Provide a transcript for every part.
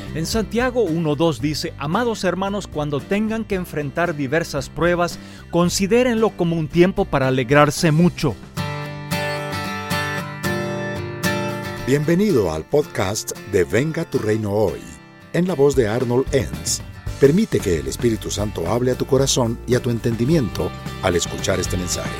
En Santiago 1:2 dice: Amados hermanos, cuando tengan que enfrentar diversas pruebas, considérenlo como un tiempo para alegrarse mucho. Bienvenido al podcast de Venga tu Reino Hoy, en la voz de Arnold Enns. Permite que el Espíritu Santo hable a tu corazón y a tu entendimiento al escuchar este mensaje.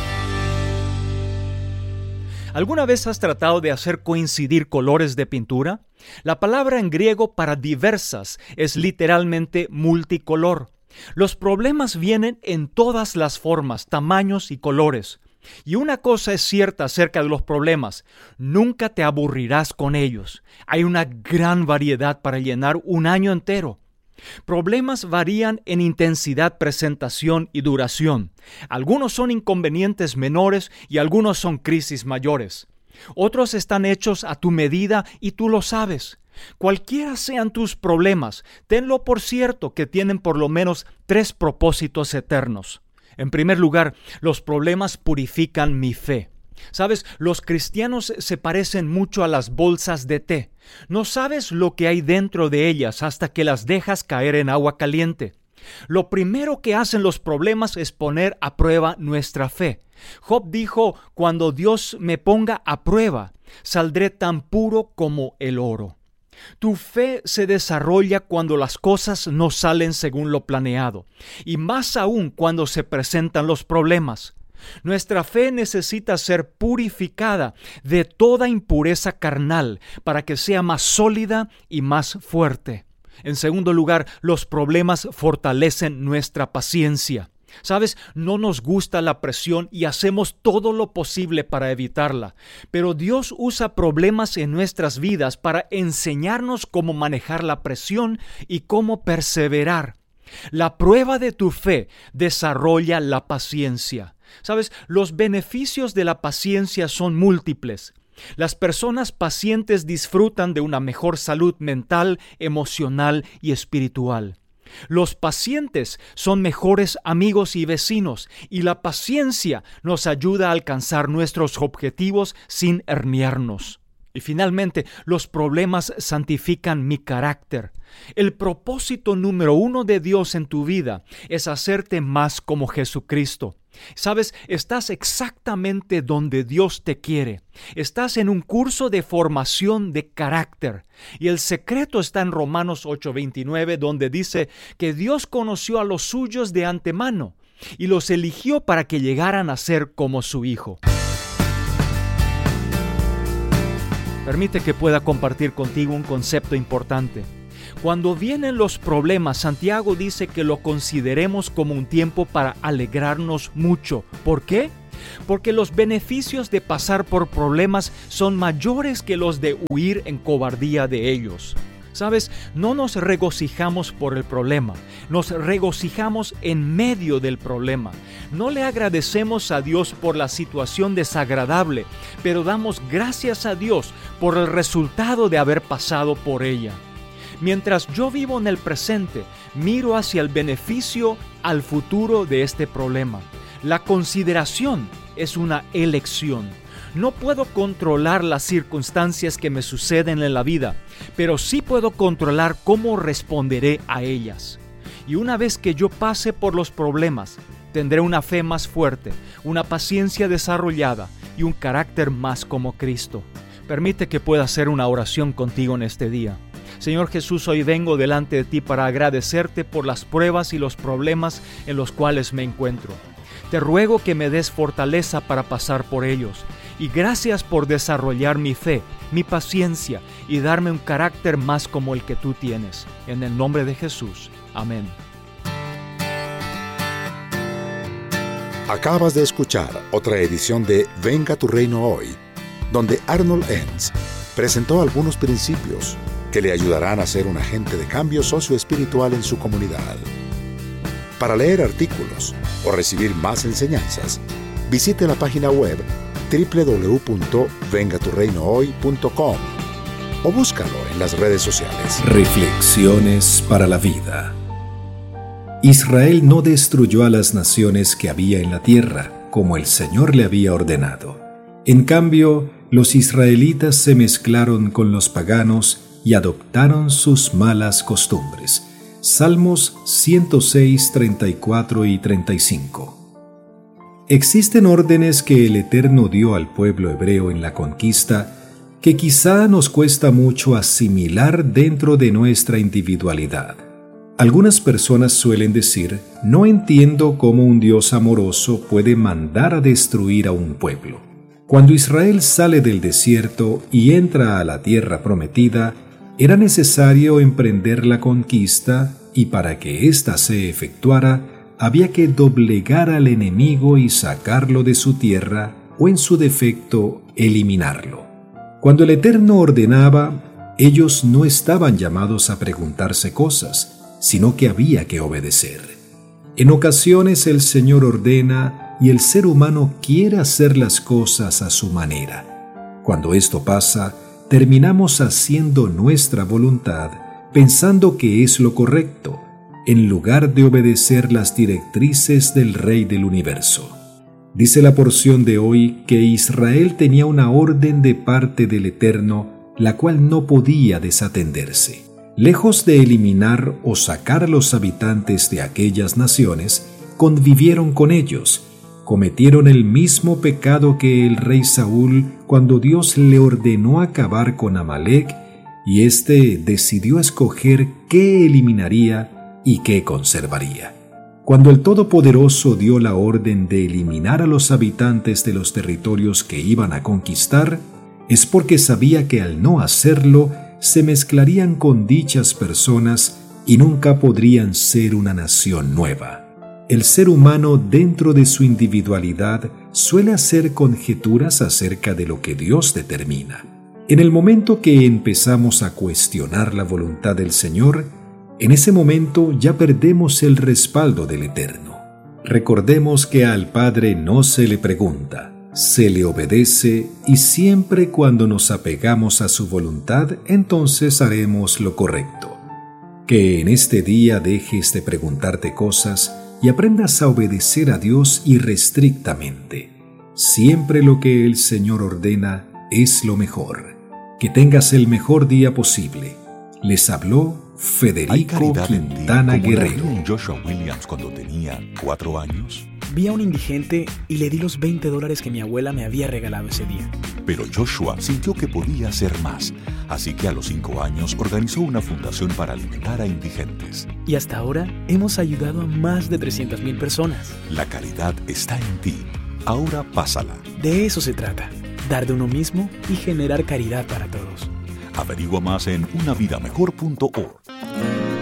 ¿Alguna vez has tratado de hacer coincidir colores de pintura? La palabra en griego para diversas es literalmente multicolor. Los problemas vienen en todas las formas, tamaños y colores. Y una cosa es cierta acerca de los problemas: nunca te aburrirás con ellos. Hay una gran variedad para llenar un año entero. Problemas varían en intensidad, presentación y duración. Algunos son inconvenientes menores y algunos son crisis mayores. Otros están hechos a tu medida y tú lo sabes. Cualquiera sean tus problemas, tenlo por cierto que tienen por lo menos 3 propósitos eternos. En primer lugar, los problemas purifican mi fe. ¿Sabes? Los cristianos se parecen mucho a las bolsas de té. No sabes lo que hay dentro de ellas hasta que las dejas caer en agua caliente. Lo primero que hacen los problemas es poner a prueba nuestra fe. Job dijo: cuando Dios me ponga a prueba, saldré tan puro como el oro. Tu fe se desarrolla cuando las cosas no salen según lo planeado, y más aún cuando se presentan los problemas. Nuestra fe necesita ser purificada de toda impureza carnal para que sea más sólida y más fuerte. En segundo lugar, los problemas fortalecen nuestra paciencia. ¿Sabes? No nos gusta la presión y hacemos todo lo posible para evitarla. Pero Dios usa problemas en nuestras vidas para enseñarnos cómo manejar la presión y cómo perseverar. La prueba de tu fe desarrolla la paciencia. ¿Sabes? Los beneficios de la paciencia son múltiples. Las personas pacientes disfrutan de una mejor salud mental, emocional y espiritual. Los pacientes son mejores amigos y vecinos, y la paciencia nos ayuda a alcanzar nuestros objetivos sin herniarnos. Y finalmente, los problemas santifican mi carácter. El propósito número 1 de Dios en tu vida es hacerte más como Jesucristo. ¿Sabes? Estás exactamente donde Dios te quiere. Estás en un curso de formación de carácter. Y el secreto está en Romanos 8:29, donde dice que Dios conoció a los suyos de antemano y los eligió para que llegaran a ser como su Hijo. Permite que pueda compartir contigo un concepto importante. Cuando vienen los problemas, Santiago dice que lo consideremos como un tiempo para alegrarnos mucho. ¿Por qué? Porque los beneficios de pasar por problemas son mayores que los de huir en cobardía de ellos. ¿Sabes? No nos regocijamos por el problema, nos regocijamos en medio del problema. No le agradecemos a Dios por la situación desagradable, pero damos gracias a Dios por el resultado de haber pasado por ella. Mientras yo vivo en el presente, miro hacia el beneficio al futuro de este problema. La consideración es una elección. No puedo controlar las circunstancias que me suceden en la vida, pero sí puedo controlar cómo responderé a ellas. Y una vez que yo pase por los problemas, tendré una fe más fuerte, una paciencia desarrollada y un carácter más como Cristo. Permite que pueda hacer una oración contigo en este día. Señor Jesús, hoy vengo delante de ti para agradecerte por las pruebas y los problemas en los cuales me encuentro. Te ruego que me des fortaleza para pasar por ellos. Y gracias por desarrollar mi fe, mi paciencia y darme un carácter más como el que tú tienes. En el nombre de Jesús. Amén. Acabas de escuchar otra edición de Venga tu Reino Hoy, donde Arnold Enns presentó algunos principios que le ayudarán a ser un agente de cambio socioespiritual en su comunidad. Para leer artículos o recibir más enseñanzas, visite la página web www.vengaturreinohoy.com o búscalo en las redes sociales. Reflexiones para la vida. Israel no destruyó a las naciones que había en la tierra, como el Señor le había ordenado. En cambio, los israelitas se mezclaron con los paganos y adoptaron sus malas costumbres. Salmos 106, 34 y 35. Existen órdenes que el Eterno dio al pueblo hebreo en la conquista que quizá nos cuesta mucho asimilar dentro de nuestra individualidad. Algunas personas suelen decir: no entiendo cómo un Dios amoroso puede mandar a destruir a un pueblo. Cuando Israel sale del desierto y entra a la tierra prometida, era necesario emprender la conquista, y para que ésta se efectuara, había que doblegar al enemigo y sacarlo de su tierra, o en su defecto, eliminarlo. Cuando el Eterno ordenaba, ellos no estaban llamados a preguntarse cosas, sino que había que obedecer. En ocasiones el Señor ordena y el ser humano quiere hacer las cosas a su manera. Cuando esto pasa, terminamos haciendo nuestra voluntad, pensando que es lo correcto, en lugar de obedecer las directrices del Rey del Universo. Dice la porción de hoy que Israel tenía una orden de parte del Eterno, la cual no podía desatenderse. Lejos de eliminar o sacar a los habitantes de aquellas naciones, convivieron con ellos, cometieron el mismo pecado que el rey Saúl cuando Dios le ordenó acabar con Amalek, y éste decidió escoger qué eliminaría y qué conservaría. Cuando el Todopoderoso dio la orden de eliminar a los habitantes de los territorios que iban a conquistar, es porque sabía que al no hacerlo, se mezclarían con dichas personas y nunca podrían ser una nación nueva. El ser humano, dentro de su individualidad, suele hacer conjeturas acerca de lo que Dios determina. En el momento que empezamos a cuestionar la voluntad del Señor, en ese momento ya perdemos el respaldo del Eterno. Recordemos que al Padre no se le pregunta, se le obedece, y siempre cuando nos apegamos a su voluntad, entonces haremos lo correcto. Que en este día dejes de preguntarte cosas y aprendas a obedecer a Dios irrestrictamente. Siempre lo que el Señor ordena es lo mejor. Que tengas el mejor día posible. Les habló Federico Quintana Guerrero. ¿En Joshua Williams cuando tenía 4 años? Vi a un indigente y le di los $20 que mi abuela me había regalado ese día. Pero Joshua sintió que podía hacer más, así que a los 5 años organizó una fundación para alimentar a indigentes. Y hasta ahora hemos ayudado a más de 300,000 personas. La caridad está en ti. Ahora pásala. De eso se trata, dar de uno mismo y generar caridad para todos. Averigua más en unavidamejor.org.